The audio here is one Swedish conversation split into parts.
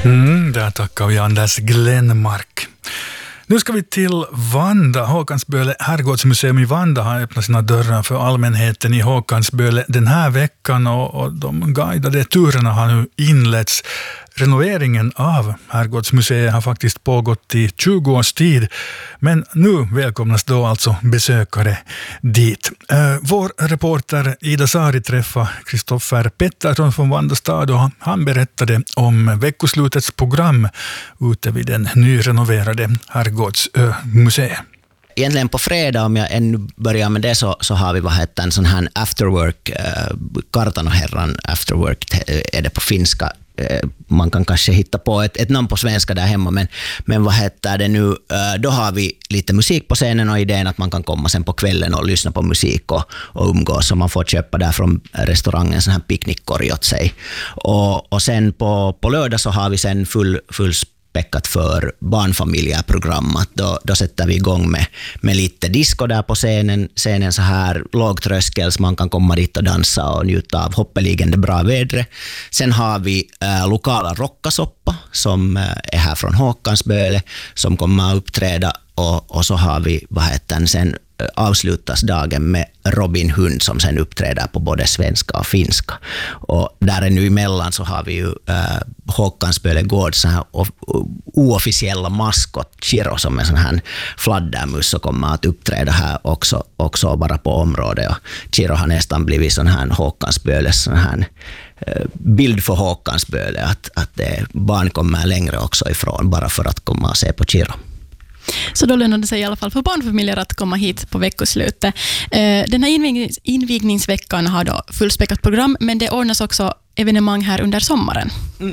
Där tackar vi Anders Glenmark. Nu ska vi till Vanda. Håkansböle herrgårdsmuseum i Vanda har öppnat sina dörrar för allmänheten i Håkansböle den här veckan och de guidade turerna har nu inletts. Renoveringen av herrgårdsmuseet har faktiskt pågått i 20 års tid, men nu välkomnas då alltså besökare dit. Vår reporter Ida Sari träffade Kristoffer Pettersson från Vanda stad och han berättade om veckoslutets program ute vid den nyrenoverade herrgårdsmuseet. Egentligen på fredag, om jag ännu börjar med det, så har vi en sån här afterwork, Kartan och herran afterwork är det på finska. Man kan kanske hitta på ett namn på svenska där hemma, men vad heter det nu? Då har vi lite musik på scenen och idén att man kan komma sen på kvällen och lyssna på musik och umgås, så man får köpa där från restaurangen sån här picknickkorg åt sig. Och sen på lördag så har vi sen fullspäckat för barnfamiljeprogrammet. Då sätter vi igång med lite disco där på scenen så här låg tröskel, så man kan komma dit och dansa och njuta av hoppeliggande bra vädret. Sen har vi lokala rockasoppa som är här från Håkansböle som kommer att uppträda, och så har vi sen avslutas dagen med Robin Hund som sen uppträder på både svenska och finska. Och där är nu emellan så har vi ju Håkansböle gård så här oofficiella maskot Chiro som är sån här fladdermus och kommer att uppträda här också bara på området. Och Chiro har nästan blivit sån här Håkansböles sån här bild för Håkansböle att barn kommer längre också ifrån bara för att komma och se på Chiro. Så då lönar det sig i alla fall för barnfamiljer att komma hit på veckoslutet. Den här invigningsveckan har då fullspäckat program, men det ordnas också evenemang här under sommaren.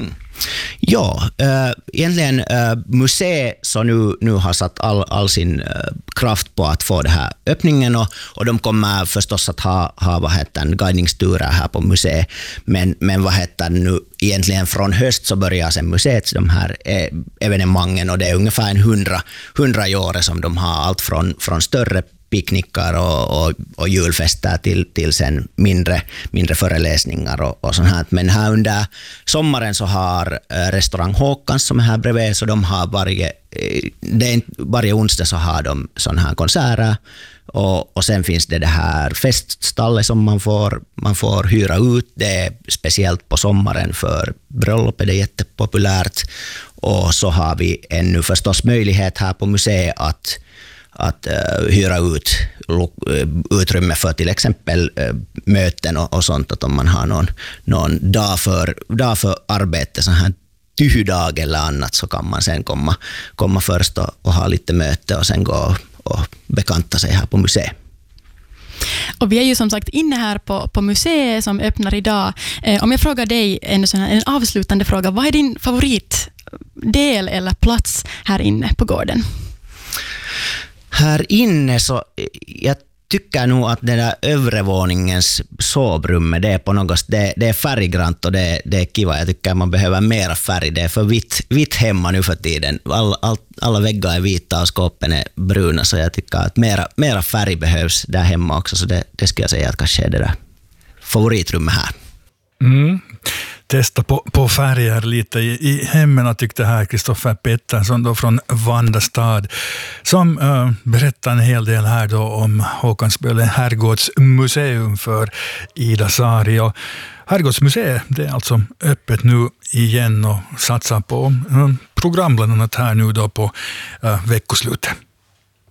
Ja, egentligen museet så nu har satt all sin kraft på att få det här öppningen och de kommer förstås att ha guidningsturer här på museet, men nu egentligen från höst så börjar sen museet de här evenemangen, och det är ungefär 100 i år som de har allt från större picknickar och julfester till sen mindre föreläsningar och sånt här. Men här under sommaren så har restaurang Håkans som är här bredvid, så de har varje onsdag så har de sån här konserter, och sen finns det här feststallet som man får hyra ut. Det är speciellt på sommaren för bröllopet, det är jättepopulärt. Och så har vi ännu förstås möjlighet här på museet att hyra ut utrymme för till exempel möten och sånt, att om man har någon dag för arbete, så här tyhdag eller annat, så kan man sen komma först och ha lite möte och sen gå och bekanta sig här på museet. Och vi är ju som sagt inne här på museet som öppnar idag. Om jag frågar dig en avslutande fråga, vad är din favoritdel eller plats här inne på gården? Här inne så jag tycker nog att den där övre våningens sovrummet, det är på något, det är färggrant och det är kiva. Jag tycker man behöver mera färg. Det är för vitt hemma nu för tiden. Alla väggar är vita och skåpen är bruna, så jag tycker att mera färg behövs där hemma också. Så det ska jag säga att kanske är det där favoritrummet här. Testa på färger lite i hemmen, tyckte här Kristoffer Pettersson då från Vanda stad, som berättar en hel del här då om Håkansböle herrgårdsmuseum för Ida Sari. Och herrgårdsmuseet, det är alltså öppet nu igen och satsar på program bland annat här nu då på veckoslutet.